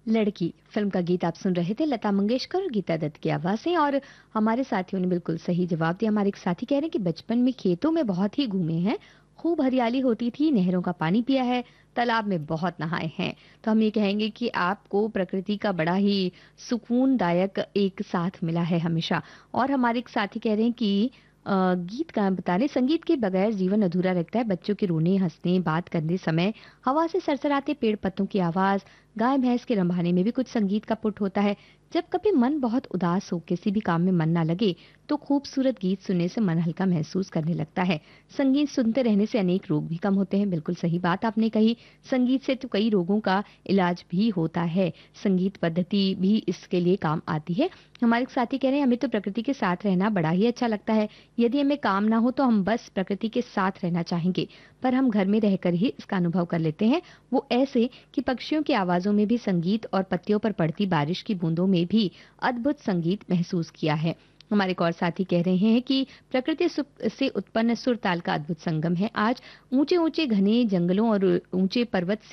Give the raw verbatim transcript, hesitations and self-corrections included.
लड़की फिल्म का गीत आप सुन रहे थे, लता मंगेशकर और गीता दत्त की आवाज से। और हमारे साथियों ने बिल्कुल सही जवाब दिया। हमारे एक साथी कह रहे हैं कि बचपन में खेतों में बहुत ही घूमे हैं, खूब हरियाली होती थी, नहरों का पानी पिया है, तालाब में बहुत नहाए हैं। तो हम ये कहेंगे कि आपको प्रकृति का बड़ा ही सुकूनदायक एक साथ मिला है हमेशा। और हमारे एक साथी कह रहे हैं कि अ, गीत का बता रहे, संगीत के बगैर जीवन अधूरा लगता है। बच्चों के रोने, हंसने, बात करने समय हवा से सरसराते पेड़ पत्तों की आवाज, गाय भैंस के रंभाने में भी कुछ संगीत का पुट होता है। जब कभी मन बहुत उदास हो, किसी भी काम में मन ना लगे, तो खूबसूरत गीत सुनने से मन हल्का महसूस करने लगता है। संगीत सुनते रहने से अनेक रोग भी कम होते हैं। बिल्कुल सही बात आपने कही। संगीत से तो कई रोगों का इलाज भी होता है। संगीत पद्धति भी इसके लिए काम आती है। हमारे एक साथी कह रहे हैं हमें तो प्रकृति के साथ रहना बड़ा ही अच्छा लगता है। यदि हमें काम ना हो तो हम बस प्रकृति के साथ रहना चाहेंगे, पर हम घर में रहकर ही इसका अनुभव कर लेते हैं। वो ऐसे कि पक्षियों की आवाजों में भी संगीत और पत्तियों पर पड़ती बारिश की बूंदों में भी अद्भुत संगीत महसूस किया है। हमारे एक और साथी कह रहे हैं कि प्रकृति सु- से उत्पन्न सुर ताल का अद्भुत संगम है। आज ऊंचे ऊंचे घने जंगलों और ऊंचे पर्वत